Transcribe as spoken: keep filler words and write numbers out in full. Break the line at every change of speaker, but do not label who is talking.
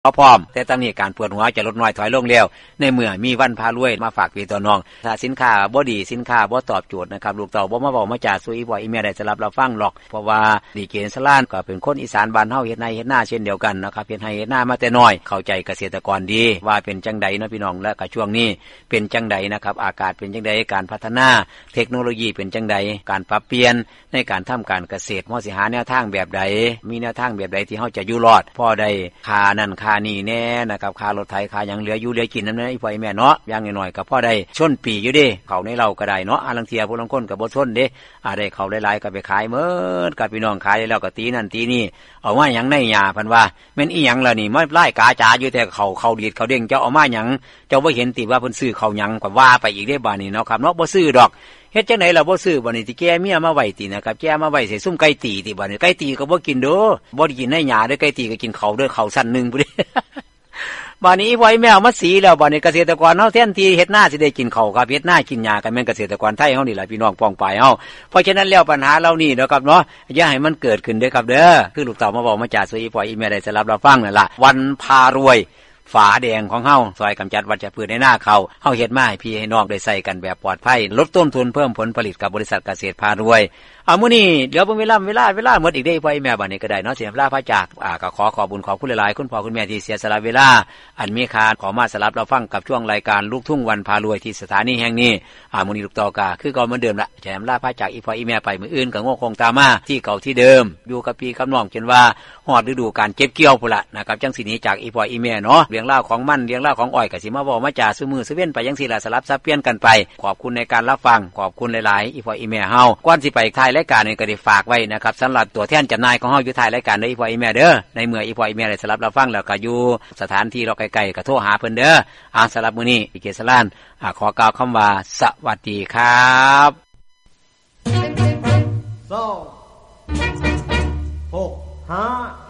พร้อมแต่ตอนนี้การปวดหัวจะลดน้อยถอยลงแล้วในเมื่อมีวันพารวยมาฝากพี่ตัวน้องถ้าสินค้าบ่ดีสินค้าบ่ตอบโจทย์นะครับลูกเต่าบ่มาบอกมาจ่าซุยบ่อีเมียได้สลับเราฟังหรอกเพราะว่าดีเจสลานก็เป็นคนอีสานบ้านเฮาเฮ็ดไร่เฮ็ดนาเช่นเดียวกันนะครับเฮ็ดไร่เฮ็ดนามาแต่น้อยเข้าใจเกษตรกรดีว่าเป็นจังใดเนาะพี่น้องและก็ช่วงนี้เป็นจังใดนะครับอากาศเป็นจังใดการพัฒนาเทคโนโลยีเป็นจังใดการปรับเปลี่ยนในการทำการเกษตรเฮาสิหาแนวทางแบบใดมีแนวทางแบบใดที่เฮาจะอยู่รอดพอได้ค่านั่นค่านี่แน่นะครับค่ารถไถค่าหยังเหลืออยู่เหลือกินนำนั้นอีพ่อแม่เนาะอย่างน้อยๆก็พอได้ชนปีอยู่เด้เข้าในเราก็ได้เนาะอาลังเทียผู้ลางคนก็บ่ชนเด้อ่าได้เข้าหลายๆก็ไปขายหมดกับพี่น้องขายแล้วก็ตีนั่นตีนี่เอามาหยังในหญ้าเพิ่นว่าแม่นอีหยังล่ะนี่มาไล่กาจ๋าอยู่แต่เขาเขาดีดเขาเด้งเจ้าเอามาหยังเจ้าบ่เห็นติว่าเพิ่นซื้อเขาหยังก็ว่าไปอีกได้บัดนี้เนาะครับเนาะบ่ซื้อดอกเฮ็ดจังได๋ล่ะบ่ซื้อบัดนี้สิแก่เมียมาไว้ตินะครับแก่มาไว้ใส่ซุ่มไก่ตีติบัดนี้ไก่ตีก็บ่กินเด้อบ่ได้กินในหญ้าเด้อไก่ตีก็กินเขาเด้อเขาสั้นนึงพุ่นเด้บ้านนี้ไว้แมวมาสีแล้วบ้านนี้เกษตรกรเฮาแทนที่เฮ็ดหน้าสิได้กินข้าวครับเฮ็ดหน้ากินหญ้ากันแม่นเกษตรกรไทยเฮานี่ล่ะพี่น้องป้องปายเฮาเพราะฉะนั้นแล้วปัญหาเหล่านี้เนาะครับเนาะอย่าให้มันเกิดขึ้นเด้อครับเด้อคือลูกเต่ามาบอกมาจ่าซุยปล่อยอีเมลได้สลับรับฟังนั่นล่ะวันพารวยฝาแดงของเฮาซอยกำจัดวัชพืชในหน้าเขาเฮาเฮ็ดมาให้พี่ให้น้องได้ใช้กันแบบปลอดภัยลดต้นทุนเพิ่มผลผลิตกับบริษัทเกษตรพารวยเอามื้อนี้เดี๋ยวเบิ่งเวลาเวลาเวลาหมดอีกได้พ่อแม่บัดนี้ก็ได้เนาะเสียเวลาพระจากอ่าก็ขอขอบคุญขอบคุณหลายๆคุณพ่อคุณแม่ที่เสียสละเวลาอันมีค่าขอมาสลับเราฟังกับช่วงรายการลูกทุ่งวันพารวยที่สถานีแห่งนี้อ่ามื้อนี้ลูกต่อกาคือเก่าเหมือนเดิมละแถมลาพระจากอีพ่ออีแม่ไปมื้ออื่นก็งอคงตามมาที่เก่าที่เดิมอยู่กับพี่กับน้องจนว่าฮอดฤดูการเก็บเกี่ยวพุ่นละนะครับจังสิหนีจากอีพ่ออีแม่เนาะเรื่องราวของมันเรื่องราวของอ้อยก็สิมาเว้ามาจ่าซุมื้อซุเว้นไปจังซี่ล่ะสลับซับเปลี่ยนกันไปขอบคุณในการรับฟังขอบคุณหลายๆอีพ่ออีแม่เฮาก่อนสิไปท้ายรายการนี่ก็ได้ฝากไว้นะครับสำหรับตัวแทนจำหน่ายของเฮาอยู่ท้ายรายการเด้ออีพ่ออีแม่เด้อในเมื่ออีพ่ออีแม่ได้สลับรับฟังแล้วก็อยู่สถานที่เราใกล้ๆก็โทรหาเพิ่นเด้ออ่าสำหรับมื้อนี้พี่เกษรานอ่าขอกล่าวคำว่าสวัสดีครับ
สองหกห้า